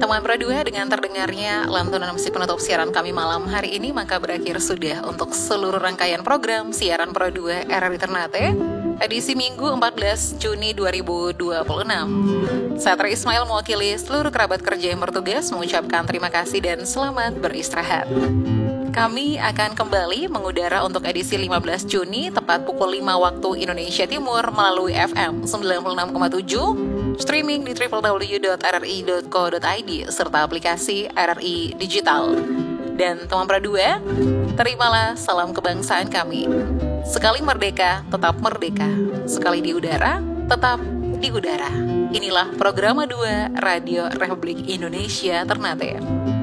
Teman Pro2 dengan terdengarnya lantunan musik penutup siaran kami malam hari ini, maka berakhir sudah untuk seluruh rangkaian program siaran Pro2 RRI Ternate edisi Minggu 14 Juni 2026. Saya Tri Ismail mewakili seluruh kerabat kerja yang bertugas mengucapkan terima kasih dan selamat beristirahat. Kami akan kembali mengudara untuk edisi 15 Juni tepat pukul 5 waktu Indonesia Timur melalui FM 96,7, streaming di www.rri.co.id serta aplikasi RRI Digital. Dan teman Pro2, terimalah salam kebangsaan kami. Sekali merdeka, tetap merdeka. Sekali di udara, tetap di udara. Inilah program 2 Radio Republik Indonesia Ternate.